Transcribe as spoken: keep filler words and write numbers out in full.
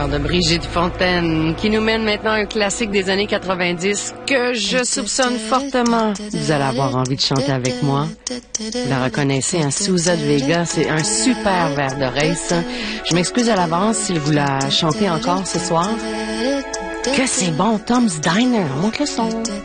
cœur de Brigitte Fontaine, qui nous mène maintenant un classique des années quatre-vingt-dix que je soupçonne fortement. Vous allez avoir envie de chanter avec moi. Vous la reconnaissez, un Sousa de Vega, c'est un super verre d'oreille, ça. Je m'excuse à l'avance si vous la chantez encore ce soir. Que c'est bon, Tom's Diner, monte le son.